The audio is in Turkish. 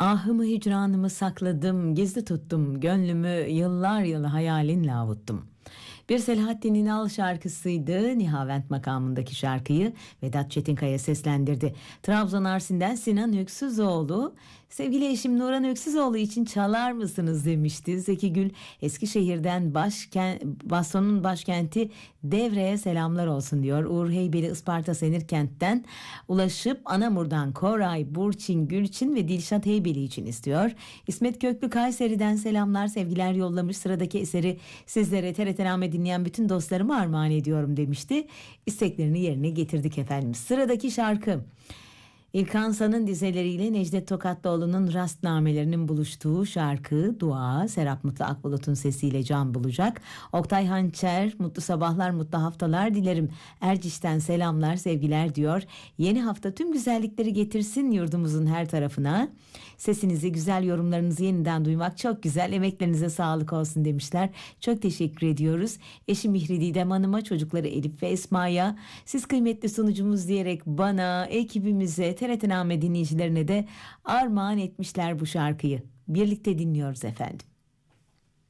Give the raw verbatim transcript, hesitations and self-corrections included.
Ahımı hicranımı sakladım, gizli tuttum, gönlümü yıllar yılı hayalinle avuttum. Bir Selahattin İnal şarkısıydı. Nihavent makamındaki şarkıyı Vedat Çetinkaya seslendirdi. Trabzon Arsin'den Sinan Öksüzoğlu, sevgili eşim Nuran Öksüzoğlu için çalar mısınız demişti. Zeki Gül Eskişehir'den başkent, Baston'un başkenti Devre'ye selamlar olsun diyor. Uğur Heybeli Isparta Senirkent'ten ulaşıp Anamur'dan Koray, Burçin, Gülçin ve Dilşat Heybeli için istiyor. İsmet Köklü Kayseri'den selamlar, sevgiler yollamış. Sıradaki eseri sizlere T R T Name dinleyen bütün dostlarıma armağan ediyorum demişti. İsteklerini yerine getirdik efendim. Sıradaki şarkı İlkan San'ın dizeleriyle Necdet Tokatlıoğlu'nun rastnamelerinin buluştuğu şarkı Dua, Serap Mutlu Akbulut'un sesiyle can bulacak. Oktay Hançer, mutlu sabahlar, mutlu haftalar dilerim. Erciş'ten selamlar, sevgiler diyor. Yeni hafta tüm güzellikleri getirsin yurdumuzun her tarafına. Sesinizi, güzel yorumlarınızı yeniden duymak çok güzel. Emeklerinize sağlık olsun demişler. Çok teşekkür ediyoruz. Eşi Mihri Didem Hanım'a, çocukları Elif ve Esma'ya, siz kıymetli sunucumuz diyerek bana, ekibimize, T R T Name dinleyicilerine de armağan etmişler bu şarkıyı. Birlikte dinliyoruz efendim.